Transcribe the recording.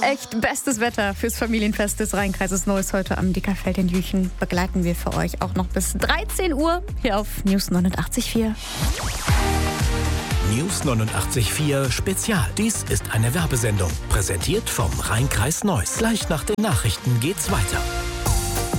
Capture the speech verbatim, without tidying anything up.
Echt bestes Wetter fürs Familienfest des Rheinkreises Neuss heute am Dickerfeld in Jüchen. Begleiten wir für euch auch noch bis dreizehn Uhr hier auf News neunundachtzig Komma vier. News neunundachtzig Komma vier Spezial. Dies ist eine Werbesendung, präsentiert vom Rheinkreis Neuss. Gleich nach den Nachrichten geht's weiter.